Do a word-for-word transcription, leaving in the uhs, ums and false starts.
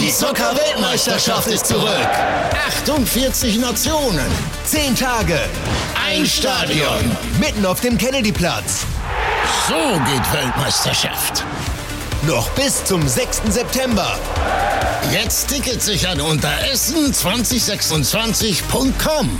Die Zucker-Weltmeisterschaft ist zurück. achtundvierzig Nationen. Zehn Tage. Ein Stadion. Mitten auf dem Kennedyplatz. So geht Weltmeisterschaft. Noch bis zum sechsten September. Jetzt Tickets sichern unter essen zwanzig sechsundzwanzig punkt com.